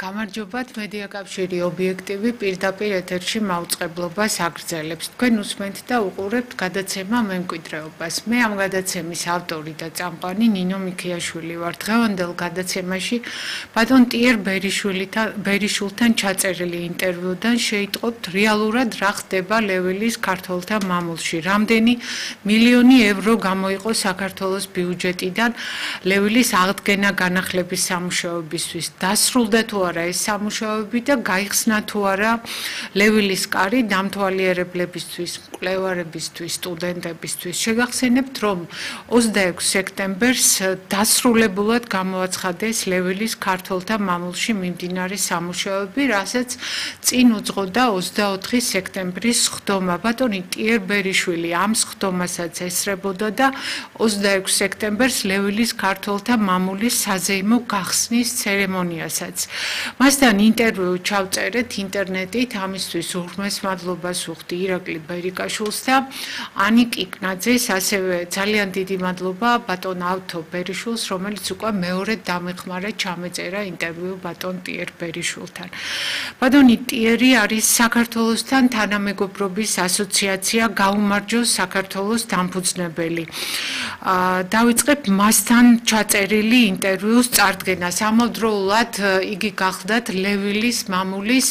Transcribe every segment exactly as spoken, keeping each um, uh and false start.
გამარჯობათ, მედია კავშირი ობიექტივი პირდაპირ ეთერში მაუწყებლობას აგრძელებს. თქვენ უსმენთ და უყურებთ გადაცემა მემკვიდრეობას. მე ამ გადაცემის ავტორი და წამყვანი ნინო მიქიაშვილი ვარ. დღევანდელ გადაცემაში ბატონ ტიერ ბერიშვილთან ჩაწერილი ინტერვიუდან შეიტყობთ რეალურად რა ხდება ლევილის ქართველთა მამულში. რამდენი მილიონი ევრო გამოიყო საქართველოს ბიუჯეტიდან ლევილის აღდგენა განახლების სამუშაოებისთვის. დასრულდა თუ არა ეს სამუშაოები და გაიხსნა თუ არა ლევილის კარი დამთვალიერებლებისთვის, მკვლევარებისთვის, სტუდენტებისთვის. შეგახსენებთ, რომ ოცდაექვსი სექტემბერს დასრულებულად გამოაცხადეს ლევილის ქართველთა მამულში მიმდინარე სამუშაოები, რასაც წინ უძღოდა ოცდაოთხი სექტემბრის სხდომა. ბატონი ტიერ ბერიშვილი ამ სხდომასაც ესწრებოდა და ოცდაექვსი სექტემბერს ლევილის ქართველთა მამულის საზეიმო გახსნის ცერემონიასაც. მასთან ინტერვიუ ჩავწერეთ ინტერნეტით, ამისთვის უღრმეს მადლობას ვუხდი ირაკლი ბერიკაშვილს და ანიკ კიკნაძეს, ასევე ძალიან დიდი მადლობა ბატონ ავთო ბერიშვილს, რომელიც უკვე მეორედ დამეხმარა ჩამეწერა ინტერვიუ ბატონ ტიერ ბერიშვილთან. ბატონი ტიერი არის საქართველოსთან თანამეგობრობის ასოციაცია გაუმარჯოს საქართველოს დამფუძნებელი. დავიწყებ მასთან ჩაწერილი ინტერვიუს წარდგენას. ამავდროულად იგი გახლდათ ლევილის მამულის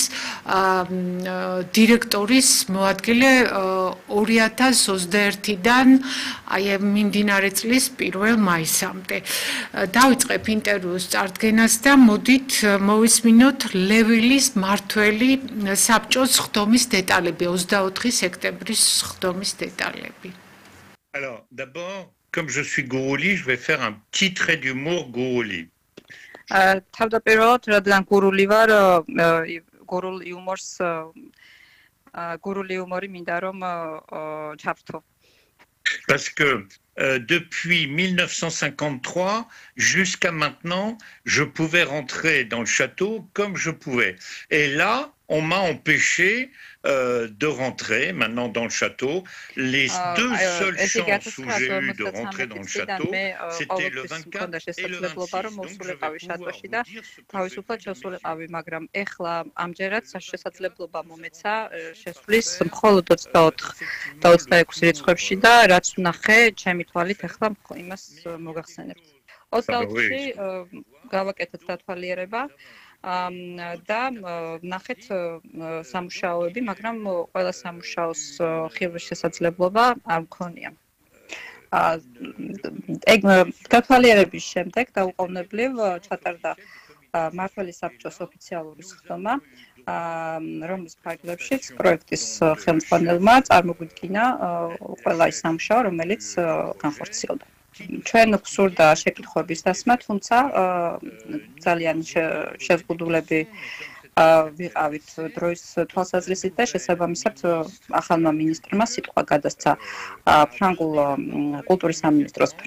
დირექტორის მოადგილე ორი ათას ოცდაერთიდან აი მიმდინარე წლის პირველ მაისამდე. დავიწყებ ინტერვიუს წარდგენას და მოდით მოვისმინოთ ლევილის მმართველი საბჭოს სხდომის დეტალები, ოცდაოთხი სექტემბრის სხდომის დეტალები. Alors, d'abord, comme je suis Gourouli, je vais faire un petit trait d'humour Gourouli. თავდაპირველად, რადგან გურული ვარ, გურულ იუმორს გურული იუმორი მინდა რომ ჩავთო. Parce que euh, depuis mille neuf cent cinquante-trois jusqu'à maintenant, je pouvais rentrer dans le château comme je pouvais. Et là, on m'a empêché euh, de rentrer maintenant dans le château. Les euh, deux euh, seules chances où j'ai eu de rentrer dans le château, c'était le vingt-quatre et le vingt-six. Donc, je vais pouvoir vous dire ce que je veux მაგრამ ეხლა ამჯერად შესაძლებლობა მომეცა შესვლის მხოლოდ ოცდაოთხ და ოცდაექვსი რიცხვებში და რაც ვნახე, ჩემი თვალით ეხლა იმას მოგახსენებთ. ოცდაოთხში გავაკეთეთ დათვალიერება და ნახეთ სამუშაოები, მაგრამ ყველა სამუშაოს ხილვის შესაძლებლობა არ მქონია. ეგ დათვალიერების შემდეგ დაუყოვნებლივ ჩატარდა მმართველი საბჭოს ოფიციალური სხდომა, რომლის ფარგლებშიც პროექტის ხელმძღვანელმა წარმოგვიდგინა ყველა ის სამუშაო, რომელიც განხორციელდა. ჩვენ გვსურდა შეკითხვების დასმა, თუმცა ძალიან შეზღუდულები ვიყავით დროის თვალსაზრისით და შესაბამისად ახალმა მინისტრმა სიტყვა გადასცა ფრანგულ კულტურის სამინისტროს